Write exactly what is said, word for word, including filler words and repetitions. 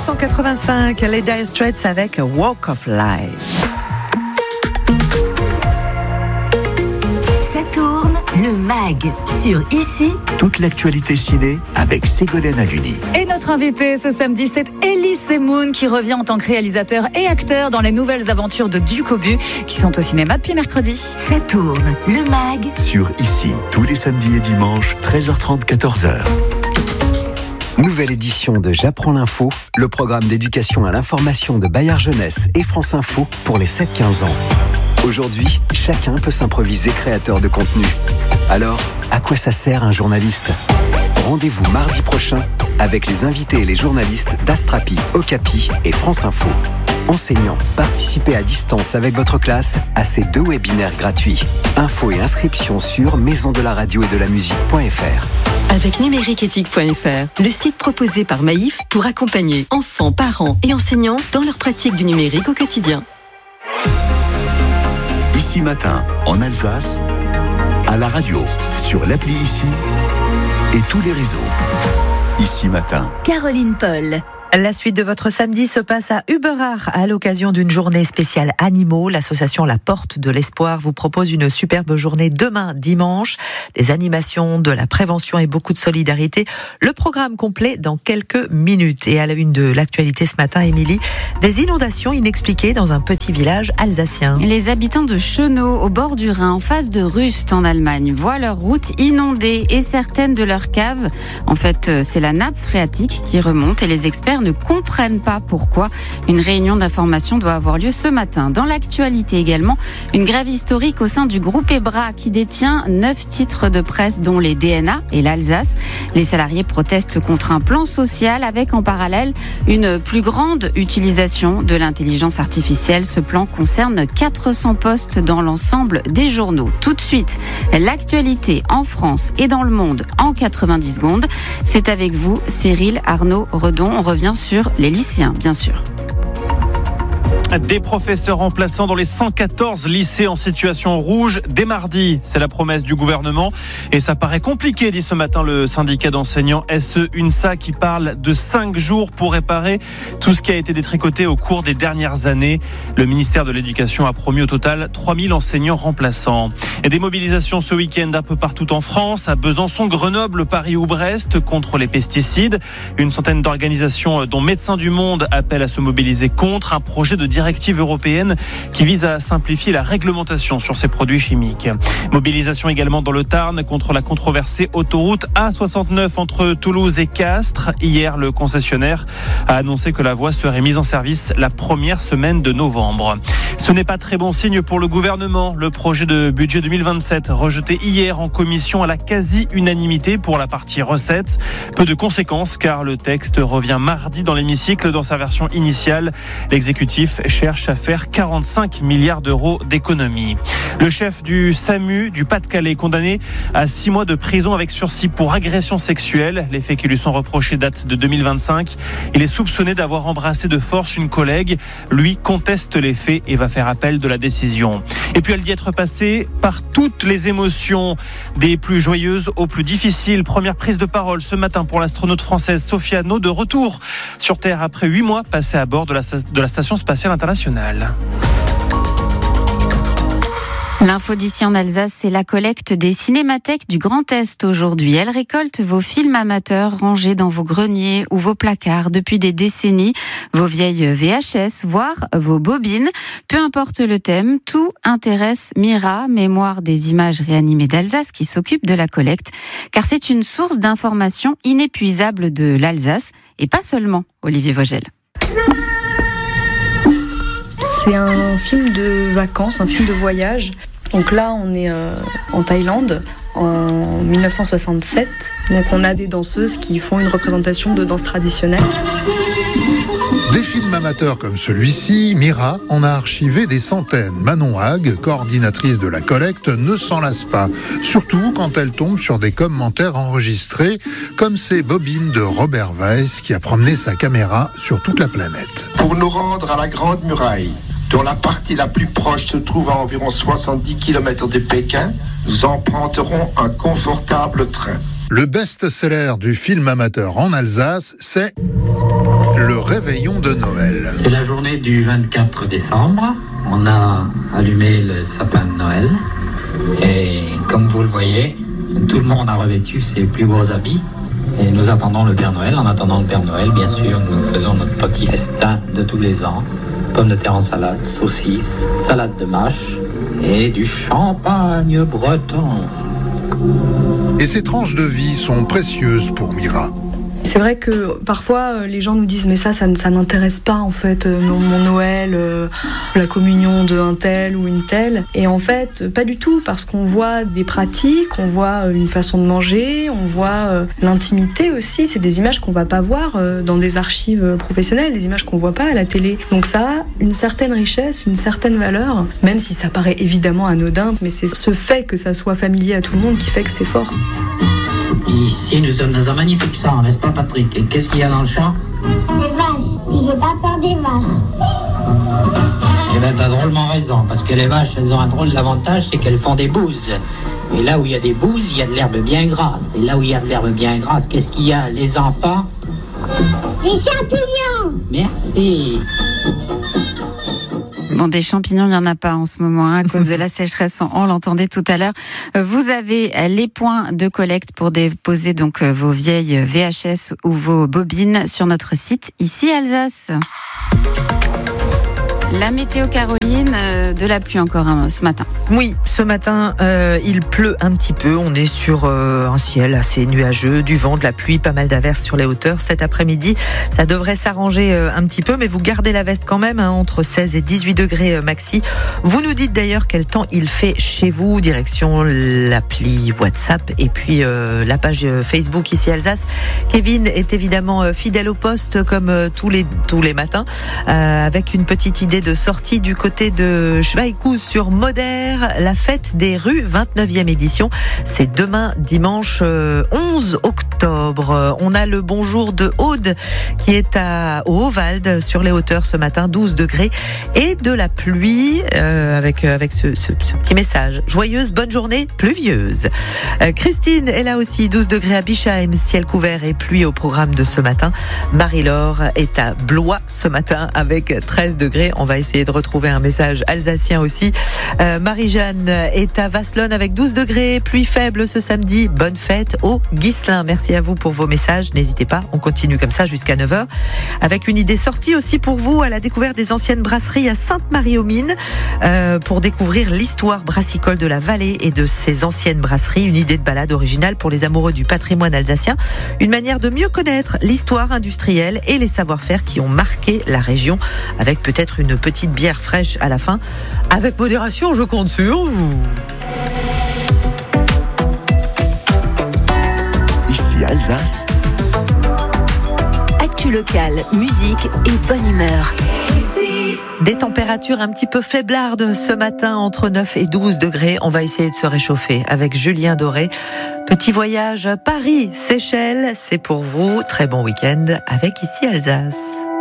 cent quatre-vingt-cinq, les Dire Straits avec Walk of Life. Ça tourne, le mag sur Ici. Toute l'actualité ciné avec Ségolène Haluni. Et notre invité ce samedi, c'est Elie Semoun qui revient en tant que réalisateur et acteur dans les nouvelles aventures de Ducobu qui sont au cinéma depuis mercredi. Ça tourne, le mag sur Ici, tous les samedis et dimanches, treize heures trente, quatorze heures. Nouvelle édition de J'apprends l'info, le programme d'éducation à l'information de Bayard Jeunesse et France Info pour les sept quinze ans. Aujourd'hui, chacun peut s'improviser créateur de contenu. Alors, à quoi ça sert un journaliste ? Rendez-vous mardi prochain avec les invités et les journalistes d'Astrapi, Okapi et France Info. Enseignants, participez à distance avec votre classe à ces deux webinaires gratuits. Infos et inscriptions sur maison de la radio et de la musique point f r. Avec numériqueéthique point f r, le site proposé par Maïf pour accompagner enfants, parents et enseignants dans leur pratique du numérique au quotidien. Ici Matin, en Alsace, à la radio, sur l'appli Ici et tous les réseaux. Ici Matin. Caroline Paul. La suite de votre samedi se passe à Uberach à l'occasion d'une journée spéciale animaux. L'association La Porte de l'Espoir vous propose une superbe journée demain dimanche. Des animations, de la prévention et beaucoup de solidarité. Le programme complet dans quelques minutes. Et à la une de l'actualité ce matin, Émilie, des inondations inexpliquées dans un petit village alsacien. Les habitants de Chenau, au bord du Rhin, en face de Rust en Allemagne, voient leur route inondée et certaines de leurs caves. En fait, c'est la nappe phréatique qui remonte et les experts ne comprennent pas pourquoi. Une réunion d'information doit avoir lieu ce matin. Dans l'actualité également, une grève historique au sein du groupe EBRA qui détient neuf titres de presse dont les D N A et l'Alsace. Les salariés protestent contre un plan social avec en parallèle une plus grande utilisation de l'intelligence artificielle. Ce plan concerne quatre cents postes dans l'ensemble des journaux. Tout de suite, l'actualité en France et dans le monde en quatre-vingt-dix secondes. C'est avec vous, Cyril Arnaud Redon. On revient sur les lycéens, bien sûr. Des professeurs remplaçants dans les cent quatorze lycées en situation rouge dès mardi. C'est la promesse du gouvernement et ça paraît compliqué, dit ce matin le syndicat d'enseignants S E UNSA qui parle de cinq jours pour réparer tout ce qui a été détricoté au cours des dernières années. Le ministère de l'Éducation a promis au total trois mille enseignants remplaçants. Et des mobilisations ce week-end un peu partout en France, à Besançon, Grenoble, Paris ou Brest contre les pesticides. Une centaine d'organisations dont Médecins du Monde appellent à se mobiliser contre un projet de directive européenne qui vise à simplifier la réglementation sur ces produits chimiques. Mobilisation également dans le Tarn contre la controversée autoroute A soixante-neuf entre Toulouse et Castres. Hier, le concessionnaire a annoncé que la voie serait mise en service la première semaine de novembre. Ce n'est pas très bon signe pour le gouvernement. Le projet de budget deux mille vingt-sept, rejeté hier en commission à la quasi-unanimité pour la partie recettes. Peu de conséquences car le texte revient mardi dans l'hémicycle dans sa version initiale. L'exécutif cherche à faire quarante-cinq milliards d'euros d'économies. Le chef du SAMU du Pas-de-Calais condamné à six mois de prison avec sursis pour agression sexuelle. Les faits qui lui sont reprochés datent de deux mille vingt-cinq. Il est soupçonné d'avoir embrassé de force une collègue. Lui conteste les faits et va faire appel de la décision. Et puis elle dit être passée par toutes les émotions, des plus joyeuses aux plus difficiles. Première prise de parole ce matin pour l'astronaute française Sophie Anno, de retour sur Terre après huit mois passés à bord de la, de la Station spatiale internationale. L'info d'ici en Alsace, c'est la collecte des cinémathèques du Grand Est aujourd'hui. Elle récolte vos films amateurs rangés dans vos greniers ou vos placards depuis des décennies, vos vieilles V H S, voire vos bobines. Peu importe le thème, tout intéresse Mira, Mémoire des images réanimées d'Alsace, qui s'occupe de la collecte, car c'est une source d'information inépuisable de l'Alsace, et pas seulement, Olivier Vogel. C'est un film de vacances, un film de voyage. Donc là, on est euh, en Thaïlande en dix-neuf cent soixante-sept. Donc on a des danseuses qui font une représentation de danse traditionnelle. Des films amateurs comme celui-ci, Mira en a archivé des centaines. Manon Hague, coordinatrice de la collecte, ne s'en lasse pas. Surtout quand elle tombe sur des commentaires enregistrés, comme ces bobines de Robert Weiss qui a promené sa caméra sur toute la planète. Pour nous rendre à la Grande Muraille, dont la partie la plus proche se trouve à environ soixante-dix kilomètres de Pékin, nous emprunterons un confortable train. Le best-seller du film amateur en Alsace, c'est le réveillon de Noël. C'est la journée du vingt-quatre décembre. On a allumé le sapin de Noël. Et comme vous le voyez, tout le monde a revêtu ses plus beaux habits. Et nous attendons le Père Noël. En attendant le Père Noël, bien sûr, nous faisons notre petit festin de tous les ans. Pommes de terre en salade, saucisses, salade de mâche et du champagne breton. Et ces tranches de vie sont précieuses pour Mira. C'est vrai que parfois les gens nous disent mais ça, ça, ça n'intéresse pas en fait mon, mon Noël, euh, la communion d'un tel ou une telle. Et en fait pas du tout, parce qu'on voit des pratiques, on voit une façon de manger, on voit euh, l'intimité aussi. C'est des images qu'on va pas voir euh, dans des archives professionnelles, des images qu'on voit pas à la télé. Donc ça a une certaine richesse, une certaine valeur, même si ça paraît évidemment anodin, mais c'est ce fait que ça soit familier à tout le monde qui fait que c'est fort. Ici, nous sommes dans un magnifique champ, n'est-ce pas, Patrick? Et qu'est-ce qu'il y a dans le champ? Des vaches. Puis j'ai pas peur des vaches. Eh bien, t'as drôlement raison, parce que les vaches, elles ont un drôle d'avantage, c'est qu'elles font des bouses. Et là où il y a des bouses, il y a de l'herbe bien grasse. Et là où il y a de l'herbe bien grasse, qu'est-ce qu'il y a, les enfants? Des champignons. Merci. Bon, des champignons, il n'y en a pas en ce moment hein, à cause de la sécheresse, on l'entendait tout à l'heure. Vous avez les points de collecte pour déposer donc vos vieilles V H S ou vos bobines sur notre site ici Alsace. La météo, Caroline, euh, de la pluie encore hein, ce matin. Oui, ce matin, euh, il pleut un petit peu. On est sur euh, un ciel assez nuageux, du vent, de la pluie, pas mal d'averses sur les hauteurs. Cet après-midi, ça devrait s'arranger euh, un petit peu, mais vous gardez la veste quand même, hein, entre seize et dix-huit degrés euh, maxi. Vous nous dites d'ailleurs quel temps il fait chez vous, direction l'appli WhatsApp et puis euh, la page Facebook ici Alsace. Kevin est évidemment euh, fidèle au poste comme euh, tous les tous les matins, euh, avec une petite idée de sortie du côté de Schweighouse sur Moder, la fête des rues, vingt-neuvième édition. C'est demain, dimanche onze octobre. On a le bonjour de Aude qui est à Haut-Valde sur les hauteurs ce matin, douze degrés et de la pluie euh, avec, avec ce, ce, ce petit message. Joyeuse, bonne journée, pluvieuse. Euh, Christine est là aussi, douze degrés à Bischheim, ciel couvert et pluie au programme de ce matin. Marie-Laure est à Blois ce matin avec treize degrés. On va essayer de retrouver un message alsacien aussi. Euh, Marie-Jeanne est à Vasselonne avec douze degrés, pluie faible ce samedi. Bonne fête au Ghislain. Merci à vous pour vos messages. N'hésitez pas, on continue comme ça jusqu'à neuf heures. Avec une idée sortie aussi pour vous à la découverte des anciennes brasseries à Sainte-Marie-aux-Mines euh, pour découvrir l'histoire brassicole de la vallée et de ces anciennes brasseries. Une idée de balade originale pour les amoureux du patrimoine alsacien. Une manière de mieux connaître l'histoire industrielle et les savoir-faire qui ont marqué la région, avec peut-être une petite bière fraîche à la fin. Avec modération, je compte sur vous. Ici Alsace. Actu locale, musique et bonne humeur. Des températures un petit peu faiblardes ce matin, entre neuf et douze degrés. On va essayer de se réchauffer avec Julien Doré. Petit voyage Paris-Seychelles, c'est pour vous. Très bon week-end avec Ici Alsace.